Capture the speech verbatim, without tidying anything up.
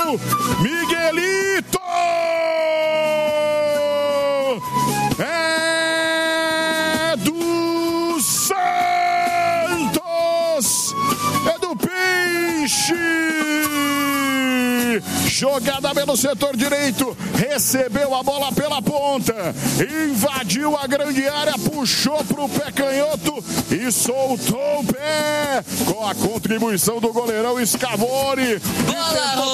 Miguelito! É do Santos! É do Peixe! Jogada pelo setor direito, recebeu a bola pela ponta, invadiu a grande área, puxou pro pé canhoto e soltou o pé com a contribuição do goleirão Scavone. Bola,